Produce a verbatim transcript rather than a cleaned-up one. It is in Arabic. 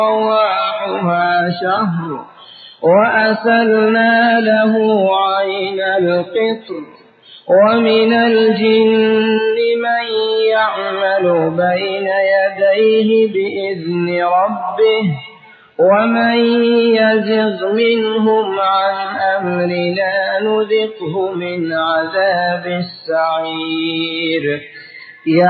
رواحها شهر وأسلنا له عين القطر ومن الجن من يعمل بين يديه بإذن ربه ومن يزغ منهم عن أمرنا نذقه من عذاب السعير.